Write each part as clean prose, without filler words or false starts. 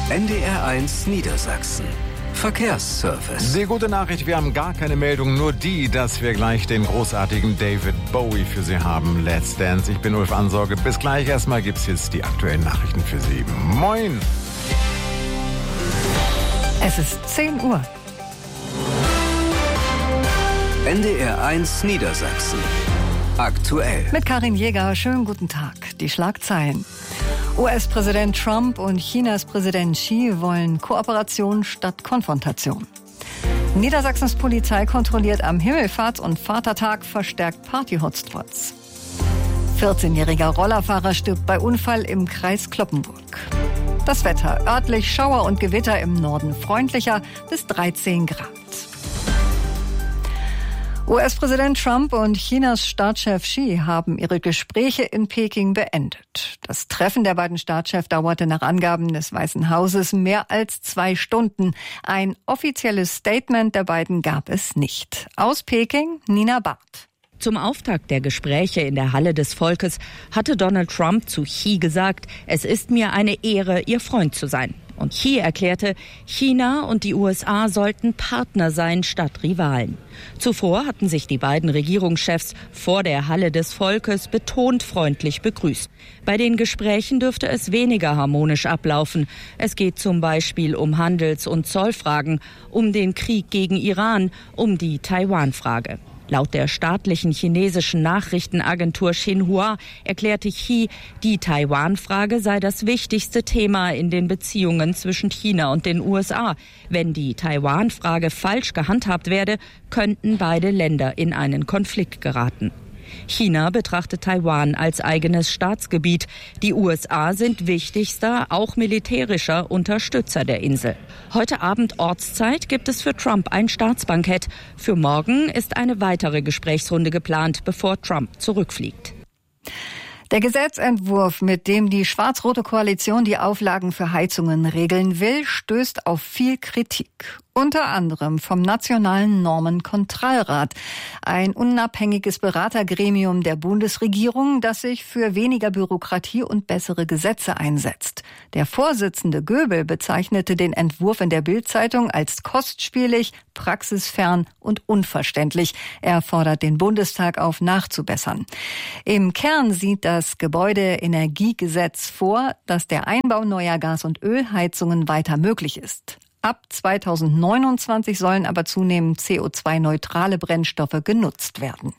NDR1 Niedersachsen. Verkehrsservice. Die gute Nachricht, wir haben gar keine Meldung, nur die, dass wir gleich den großartigen David Bowie für Sie haben. Let's Dance. Ich bin Ulf Ansorge. Bis gleich. Erstmal gibt's jetzt die aktuellen Nachrichten für Sie. Moin! Es ist 10 Uhr. NDR1 Niedersachsen. Aktuell. Mit Karin Jäger, schönen guten Tag. Die Schlagzeilen. US-Präsident Trump und Chinas Präsident Xi wollen Kooperation statt Konfrontation. Niedersachsens Polizei kontrolliert am Himmelfahrts- und Vatertag verstärkt Party-Hotspots. 14-jähriger Rollerfahrer stirbt bei Unfall im Kreis Cloppenburg. Das Wetter, örtlich Schauer und Gewitter, im Norden freundlicher bis 13 Grad. US-Präsident Trump und Chinas Staatschef Xi haben ihre Gespräche in Peking beendet. Das Treffen der beiden Staatschefs dauerte nach Angaben des Weißen Hauses mehr als 2 Stunden. Ein offizielles Statement der beiden gab es nicht. Aus Peking, Nina Barth. Zum Auftakt der Gespräche in der Halle des Volkes hatte Donald Trump zu Xi gesagt, es ist mir eine Ehre, Ihr Freund zu sein. Und Xi erklärte, China und die USA sollten Partner sein statt Rivalen. Zuvor hatten sich die beiden Regierungschefs vor der Halle des Volkes betont freundlich begrüßt. Bei den Gesprächen dürfte es weniger harmonisch ablaufen. Es geht zum Beispiel um Handels- und Zollfragen, um den Krieg gegen Iran, um die Taiwan-Frage. Laut der staatlichen chinesischen Nachrichtenagentur Xinhua erklärte Xi, die Taiwan-Frage sei das wichtigste Thema in den Beziehungen zwischen China und den USA. Wenn die Taiwan-Frage falsch gehandhabt werde, könnten beide Länder in einen Konflikt geraten. China betrachtet Taiwan als eigenes Staatsgebiet. Die USA sind wichtigster, auch militärischer Unterstützer der Insel. Heute Abend Ortszeit gibt es für Trump ein Staatsbankett. Für morgen ist eine weitere Gesprächsrunde geplant, bevor Trump zurückfliegt. Der Gesetzentwurf, mit dem die schwarz-rote Koalition die Auflagen für Heizungen regeln will, stößt auf viel Kritik. Unter anderem vom Nationalen Normenkontrollrat, ein unabhängiges Beratergremium der Bundesregierung, das sich für weniger Bürokratie und bessere Gesetze einsetzt. Der Vorsitzende Göbel bezeichnete den Entwurf in der Bild-Zeitung als kostspielig, praxisfern und unverständlich. Er fordert den Bundestag auf, nachzubessern. Im Kern sieht das Gebäudeenergiegesetz vor, dass der Einbau neuer Gas- und Ölheizungen weiter möglich ist. Ab 2029 sollen aber zunehmend CO2-neutrale Brennstoffe genutzt werden.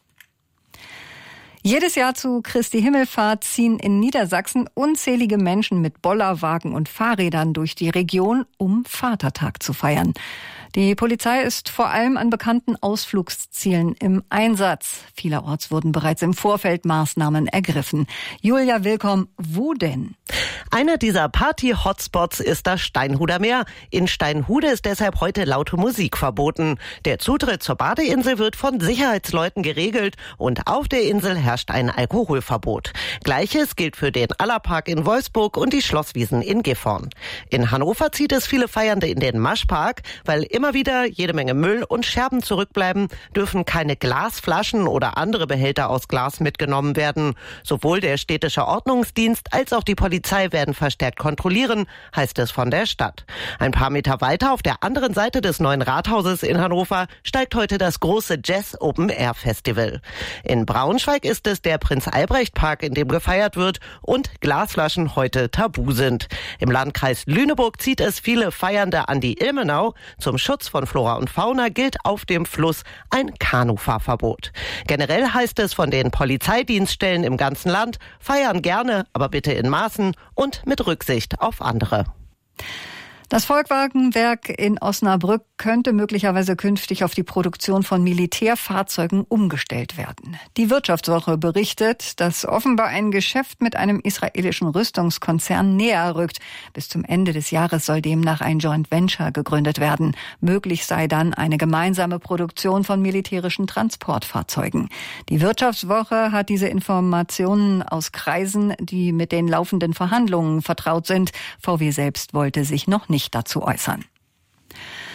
Jedes Jahr zu Christi Himmelfahrt ziehen in Niedersachsen unzählige Menschen mit Bollerwagen und Fahrrädern durch die Region, um Vatertag zu feiern. Die Polizei ist vor allem an bekannten Ausflugszielen im Einsatz. Vielerorts wurden bereits im Vorfeld Maßnahmen ergriffen. Julia Willkomm, wo denn? Einer dieser Party-Hotspots ist das Steinhuder Meer. In Steinhude ist deshalb heute laute Musik verboten. Der Zutritt zur Badeinsel wird von Sicherheitsleuten geregelt und auf der Insel herrscht ein Alkoholverbot. Gleiches gilt für den Allerpark in Wolfsburg und die Schlosswiesen in Gifhorn. In Hannover zieht es viele Feiernde in den Maschpark, weil immer wieder jede Menge Müll und Scherben zurückbleiben, dürfen keine Glasflaschen oder andere Behälter aus Glas mitgenommen werden. Sowohl der städtische Ordnungsdienst als auch die Polizei werden verstärkt kontrollieren, heißt es von der Stadt. Ein paar Meter weiter auf der anderen Seite des neuen Rathauses in Hannover steigt heute das große Jazz Open Air Festival. In Braunschweig ist es der Prinz-Albrecht-Park, in dem gefeiert wird und Glasflaschen heute tabu sind. Im Landkreis Lüneburg zieht es viele Feiernde an die Ilmenau. Zum Schutz von Flora und Fauna gilt auf dem Fluss ein Kanufahrverbot. Generell heißt es von den Polizeidienststellen im ganzen Land, feiern gerne, aber bitte in Maßen und mit Rücksicht auf andere. Das Volkswagenwerk in Osnabrück könnte möglicherweise künftig auf die Produktion von Militärfahrzeugen umgestellt werden. Die Wirtschaftswoche berichtet, dass offenbar ein Geschäft mit einem israelischen Rüstungskonzern näher rückt. Bis zum Ende des Jahres soll demnach ein Joint Venture gegründet werden. Möglich sei dann eine gemeinsame Produktion von militärischen Transportfahrzeugen. Die Wirtschaftswoche hat diese Informationen aus Kreisen, die mit den laufenden Verhandlungen vertraut sind. VW selbst wollte sich noch nicht dazu äußern.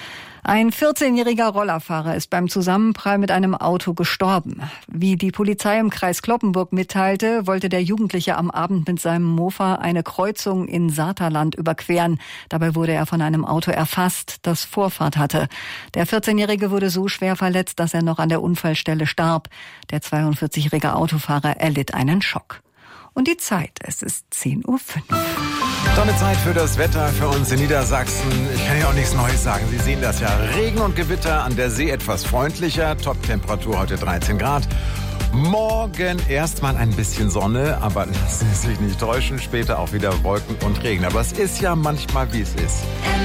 Ein 14-jähriger Rollerfahrer ist beim Zusammenprall mit einem Auto gestorben. Wie die Polizei im Kreis Cloppenburg mitteilte, wollte der Jugendliche am Abend mit seinem Mofa eine Kreuzung in Saterland überqueren. Dabei wurde er von einem Auto erfasst, das Vorfahrt hatte. Der 14-Jährige wurde so schwer verletzt, dass er noch an der Unfallstelle starb. Der 42-jährige Autofahrer erlitt einen Schock. Und die Zeit, es ist 10:05 Uhr. Damit Zeit für das Wetter für uns in Niedersachsen. Ich kann ja auch nichts Neues sagen. Sie sehen das ja. Regen und Gewitter, an der See etwas freundlicher. Top-Temperatur heute 13 Grad. Morgen erstmal ein bisschen Sonne, aber lassen Sie sich nicht täuschen. Später auch wieder Wolken und Regen. Aber es ist ja manchmal, wie es ist.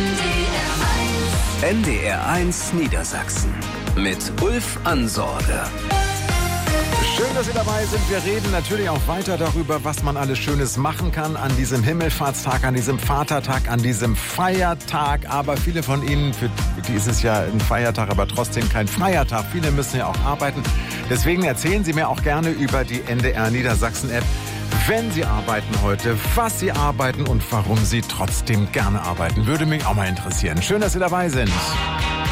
NDR1 Niedersachsen mit Ulf Ansorge. Schön, dass Sie dabei sind. Wir reden natürlich auch weiter darüber, was man alles Schönes machen kann an diesem Himmelfahrtstag, an diesem Vatertag, an diesem Feiertag. Aber viele von Ihnen, für die ist es ja ein Feiertag, aber trotzdem kein Feiertag. Viele müssen ja auch arbeiten. Deswegen erzählen Sie mir auch gerne über die NDR Niedersachsen App, wenn Sie arbeiten heute, was Sie arbeiten und warum Sie trotzdem gerne arbeiten. Würde mich auch mal interessieren. Schön, dass Sie dabei sind.